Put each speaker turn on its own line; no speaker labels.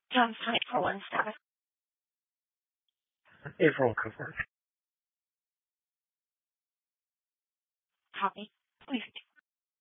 John's tied for one star.
April Cooper.
Copy. Please.